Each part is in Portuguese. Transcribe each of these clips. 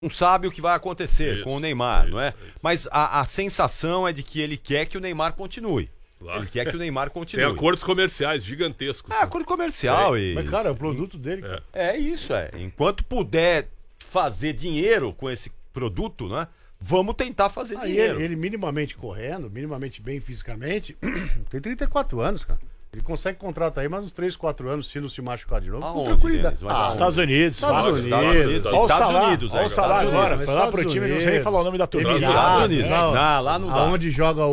não sabe o que vai acontecer Isso, com o Neymar, não é? isso. Mas a sensação é de que ele quer que o Neymar continue. Claro. Ele quer que o Neymar continue. Tem acordos comerciais gigantescos. É acordo comercial. Mas, cara, é o produto dele. Cara. É isso, é. Enquanto puder fazer dinheiro com esse produto, né? Vamos tentar fazer dinheiro. Ele minimamente correndo, minimamente bem fisicamente, tem 34 anos, cara. Ele consegue contratar aí mais uns 3, 4 anos se não se machucar de novo. Aonde, Com tranquilidade. Denis? Mas aonde? Estados Unidos. Estados Unidos. Olha o Estados salário. Unidos, Olha o salário Estados agora. Unidos, Foi lá pro Estados time, não sei Unidos. falar o nome da turma. Estados Unidos. Não. Lá não dá. Aonde joga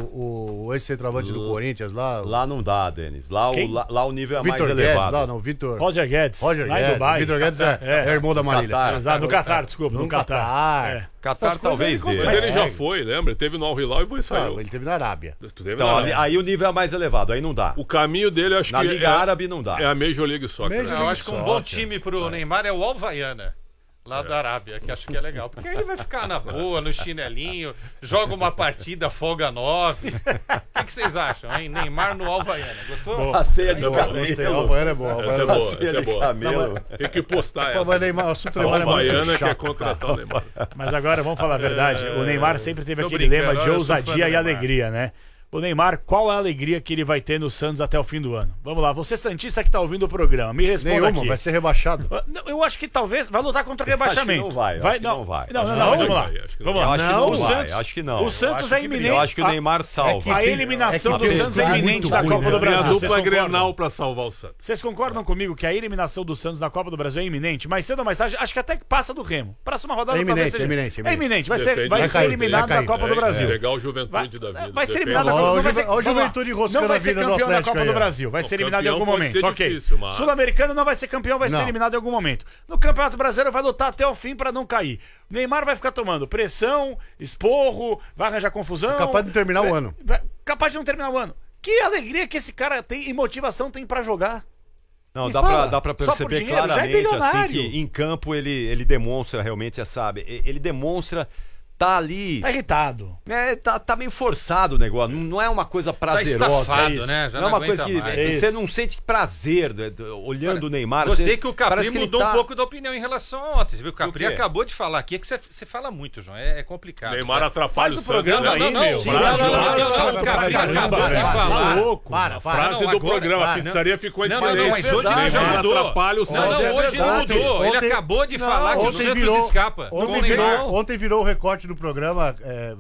o ex-centroavante do Corinthians lá? Lá não dá, Denis. Lá o nível é mais Vitor Guedes, elevado. lá não, Vitor. Roger Guedes. Roger lá em Guedes. Dubai. Vitor Guedes é irmão da Marília. Catar. Exato, no Catar, desculpa. No Catar. É. Catar Essas coisas talvez ele dele. Mas consegue. ele já foi, lembra? Ele teve no Al Hilal e foi saiu. Ele teve na Arábia. Tu teve Então, na- aí o nível é mais elevado, aí não dá. O caminho dele, eu acho Na que Liga Árabe não dá. é a Major League Soccer. Major né? Eu acho que um bom time pro Neymar é o Al-Vaiana, lá da Arábia, que acho que é legal. Porque aí ele vai ficar na boa, no chinelinho, joga uma partida, folga 9. O que vocês acham, hein? Neymar no Al-Vaiana. Gostou? A ceia de Gostei, o camelo. Havaiana é bom. Essa é Havaiana boa, A ceia essa é de boa. camelo. Tem que postar Pô, essa. mas Neymar, o assunto A Neymar é muito Havaiana chato, quer contratar o Neymar. Mas agora vamos falar a verdade. O Neymar sempre teve Tô aquele lema brincando, de eu sou fã do ousadia e Neymar. alegria, né? O Neymar, qual é a alegria que ele vai ter no Santos até o fim do ano? Vamos lá, você santista que tá ouvindo o programa, me responda Nenhuma, aqui. vai ser rebaixado. Não, eu acho que talvez vai lutar contra o rebaixamento. Acho que não vai, acho que não vai. Não, Acho mas que vamos não lá. vai, acho que não Vamos Eu lá. acho que Não, não o vai, Santos, acho que não. O Santos é iminente. Eu acho que o Neymar salva. A eliminação do tem- Santos é é iminente muito da ruim, Copa né? do Tem a Brasil. Vocês dupla concordam? Grenal pra salvar o Santos. Vocês concordam comigo que a eliminação do Santos na Copa do Brasil é iminente? Mais cedo ou mais tarde, acho que até que passa do Remo. Próxima rodada É talvez iminente, seja... é iminente, é É iminente, vai Depende. ser, vai Vai ser cair, eliminado vai da cair. Copa do Brasil. Legal o Juventude da vida. Vai ser depende. eliminado da Copa. Ó, Não vai ser, ó, o Juventude vamos lá. roscando Não vai a ser vida do campeão da Atlético Copa aí, do ó. Brasil, vai ser eliminado em campeão algum pode momento. ser Ok. difícil, mas- Sul-Americano não vai ser campeão, vai ser Não. eliminado em algum momento. No Campeonato Brasileiro vai lutar até o fim pra não cair. Neymar vai ficar tomando pressão, esporro, vai arranjar confusão. Capaz de terminar o ano. Capaz de não terminar o ano. Que alegria que esse cara tem e motivação tem pra jogar. Não, Me dá fala. pra Só por perceber dinheiro, já é claramente assim bilionário. que em campo ele demonstra realmente essa. Ele demonstra tá ali. Tá irritado. Tá meio forçado o negócio. Não é uma coisa Tá prazerosa. estafado, isso. né? Já Não é uma aguenta coisa que mais. você não sente prazer olhando o Neymar. Gostei você- que o Capri parece que ele mudou tá- um pouco da opinião em relação a ontem. Você viu? O Capri quê? acabou de falar aqui, é que você fala muito, João. É complicado. Neymar atrapalha Faz o Santos, programa né? aí, meu. Sim, Brasil. o Capri Caramba, acabou de velho. falar. Tá louco. Para, A frase não, do agora- programa, a não. pizzaria ficou Não, excelente. não, mas hoje ele já Neymar mudou. atrapalha o Não, Santos. é não, hoje verdade. mudou. Ele Ontem- acabou de falar que o ontem Santos virou- escapa. com o Neymar. Ontem virou o recorte do programa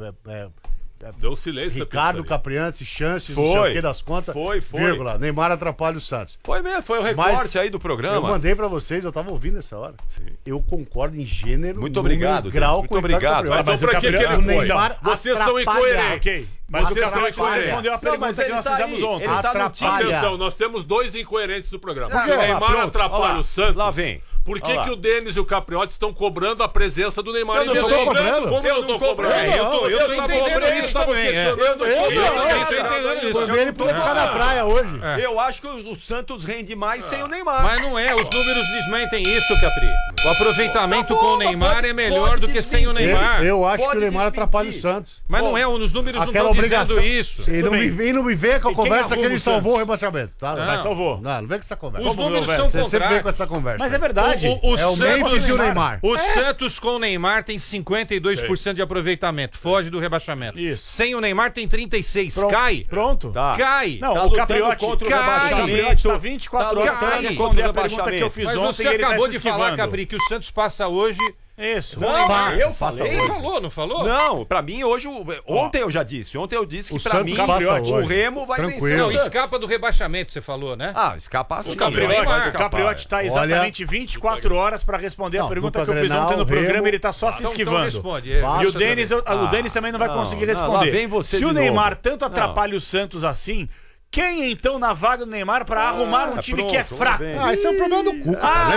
Deu silêncio. a Ricardo pizzaria. Caprianci, chances, não sei Foi. o que das contas. Foi. Vírgula, Neymar atrapalha o Santos. Foi mesmo, foi o recorte aí do Eu programa. mandei pra vocês, eu tava ouvindo essa hora. Eu concordo em gênero, Muito número, obrigado, grau Denis, com o muito Ricardo obrigado. Caprianci. Mas então pra que Capri- ele o foi? Neymar Vocês são atrapalha. incoerentes. Ok. Mas Vocês o são cara incoerentes. respondeu a pergunta que nós fizemos ontem. Ele tá no time. Atrapalha. Atenção, nós temos dois incoerentes do programa. Não, Se o olha lá, Neymar pronto, atrapalha olha lá. o Santos, Lá vem. por que, Olha lá. que o Denis e o Capriotti estão cobrando a presença do Neymar? Eu não em tô Belém? cobrando. Como eu não tô cobrando? Eu tô entendendo isso também. Eu não tô entendendo isso. Por ele podia ficar na praia hoje. Eu acho que o Santos rende mais sem o Neymar. Mas não é, os números desmentem isso, Capri. O aproveitamento Tá bom, com o Neymar pode- é melhor pode do que sem o desmentir. Neymar. Eu acho que Pode o Neymar desmentir. atrapalha o Santos. Mas não é, os números não Aquela estão obrigação. dizendo isso. E não me vê com a E quem conversa que arruma ele o salvou Santos? o rebaixamento. Tá? Mas salvou. Não vem com essa conversa. Os números velho? são Você sempre vem com contrários. essa conversa. Mas é verdade. O É o Memphis e o Neymar. O Santos com o Neymar tem 52% de aproveitamento. Foge do rebaixamento. Isso. Sem o Neymar tem 36%. Pronto. Cai. Pronto. Tá. Cai. Não, Tá o lutando Capriotti contra o cai. rebaixamento. O Capriotti tá 24 horas cai. pra responder a Contra o pergunta que eu fiz Mas ontem você e ele acabou tá de se falar, esquivando. Capri, que o Santos passa hoje. Isso. Não, eu falei. Você falou, não falou? Não, pra mim hoje. Ontem eu já disse. Ontem eu disse que O pra Santos mim passa o hoje. Remo vai Tranquilo. vencer. Não, o Santos. escapa do rebaixamento, você falou, né? Ah, escapa assim. O Capriotti, vai o escapar. Capriotti tá exatamente 24 horas pra responder a Não, pergunta dupla que eu fiz Grenal, ontem no programa Remo. e ele tá só se Então esquivando. responde. E o Passa Denis, outra vez. o Denis também não vai conseguir não, responder. lá vem você Se o de Neymar novo. tanto atrapalha o Santos assim, quem então na vaga do Neymar pra arrumar um time que é pronto, fraco? vamos ver. Ah, esse é o problema do Cuca, não é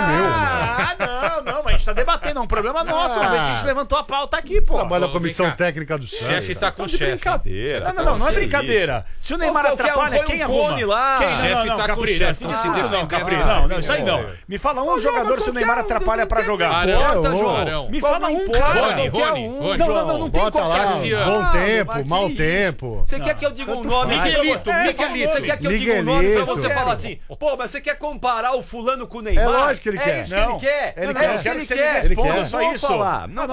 meu. Não, mas a gente tá debatendo, é um problema nosso, uma vez que a gente levantou a pauta aqui, pô. Trabalha na Ô, comissão vem cá. técnica do Santos. Chefe tá com chefe. Brincadeira. Não é Que brincadeira. Se o Neymar Qualquer um atrapalha, põe quem um arruma? cone lá. Quem? Chefe tá com Capri, chefe, assim, tá diz se isso não, defendendo. Capri. Ah, Não, isso aí não. Me fala um jogador se o Neymar atrapalha pra jogar. Arão, João. Arão. Me fala um cara. Rony. Não tem Bota qualquer lá, assim. bom tempo, mau tempo. Você quer que eu diga um nome? Miguelito. Você quer que eu diga o nome pra você Miguelito. falar assim, pô, mas você quer comparar o fulano com o É Neymar? lógico que ele é quer. isso que ele quer. Ele é quer. isso que Quero ele que você me quer. responda Ele quer. só Não vou isso. falar. Não